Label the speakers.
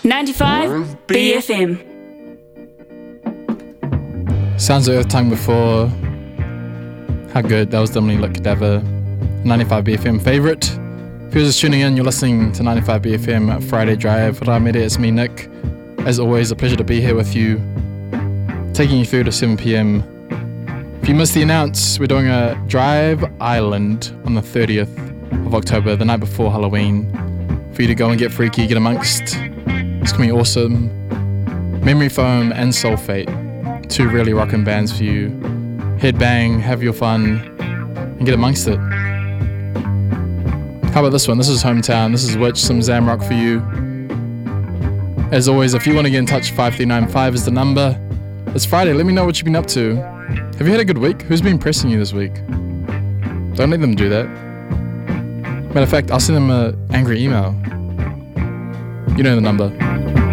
Speaker 1: 95 BFM.
Speaker 2: Sounds of Earth Tongue before. How good. That was Dominic Lick Cadaver. 95 BFM favourite. If you're just tuning in, you're listening to 95 BFM Friday Drive. Ramere, it's me, Nick. As always, a pleasure to be here with you, taking you through to 7 p.m. If you missed the announce, we're doing a Drive Island on the 30th of October, the night before Halloween, for you to go and get freaky, get amongst. It's going to be awesome. Memory Foam and Sulfate, two really rockin' bands for you. Headbang, have your fun, and get amongst it. How about this one? This is Hometown. This is Witch, some Zamrock for you. As always, if you want to get in touch, 5395 is the number. It's Friday. Let me know what you've been up to. Have you had a good week? Who's been pressing you this week? Don't let them do that. Matter of fact, I'll send them an angry email. You know the number.